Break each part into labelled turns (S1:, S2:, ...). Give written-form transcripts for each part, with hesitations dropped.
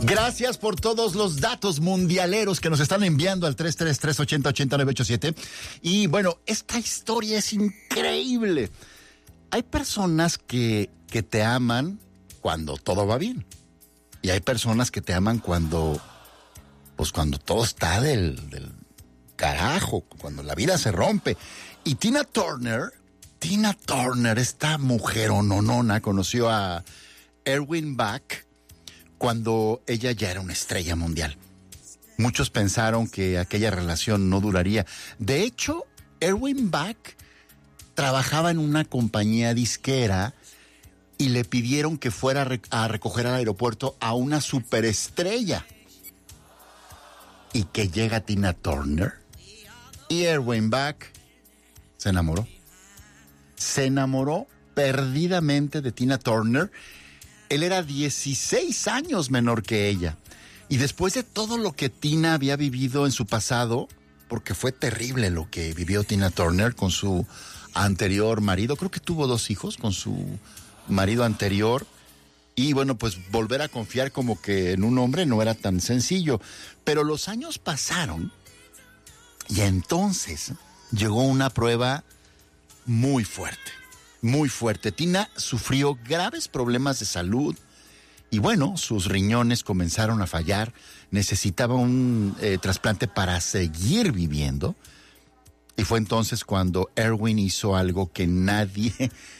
S1: Gracias por todos los datos mundialeros que nos están enviando al 333-80-8987. Y bueno, esta historia es increíble. Hay personas que te aman cuando todo va bien. Y hay personas que te aman cuando todo está del carajo, cuando la vida se rompe. Y Tina Turner, esta mujerononona, conoció a Erwin Bach cuando ella ya era una estrella mundial. Muchos pensaron que aquella relación no duraría. De hecho, Erwin Bach trabajaba en una compañía disquera y le pidieron que fuera a recoger al aeropuerto a una superestrella. Y que llega Tina Turner y Erwin Bach se enamoró. Se enamoró perdidamente de Tina Turner. Él era 16 años menor que ella. Y después de todo lo que Tina había vivido en su pasado, porque fue terrible lo que vivió Tina Turner con su anterior marido, creo que tuvo 2 hijos con su marido anterior, y bueno, pues volver a confiar como que en un hombre no era tan sencillo. Pero los años pasaron y entonces llegó una prueba muy fuerte. Muy fuerte. Tina sufrió graves problemas de salud y bueno, sus riñones comenzaron a fallar. Necesitaba un trasplante para seguir viviendo. Y fue entonces cuando Erwin hizo algo que nadie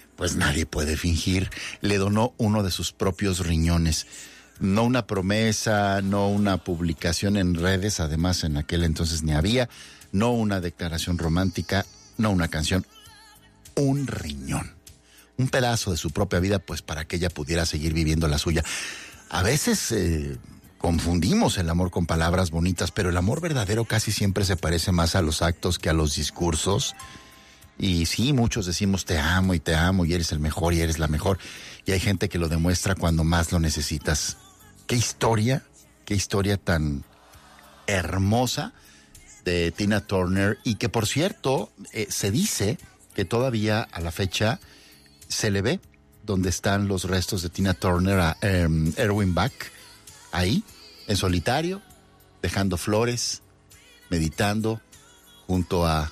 S1: puede fingir. Le donó uno de sus propios riñones. No una promesa, no una publicación en redes, además en aquel entonces ni había, no una declaración romántica, no una canción. Un riñón, un pedazo de su propia vida, pues para que ella pudiera seguir viviendo la suya. A veces confundimos el amor con palabras bonitas, pero el amor verdadero casi siempre se parece más a los actos que a los discursos. Y sí, muchos decimos te amo y eres el mejor y eres la mejor. Y hay gente que lo demuestra cuando más lo necesitas. Qué historia tan hermosa de Tina Turner, y que por cierto se dice que todavía a la fecha se le ve donde están los restos de Tina Turner a Erwin Bach, ahí, en solitario, dejando flores, meditando junto a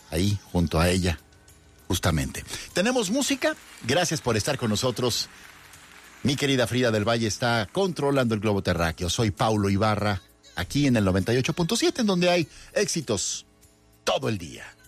S1: ella, justamente. Tenemos música, gracias por estar con nosotros. Mi querida Frida del Valle está controlando el globo terráqueo. Soy Paulo Ibarra, aquí en el 98.7, en donde hay éxitos todo el día.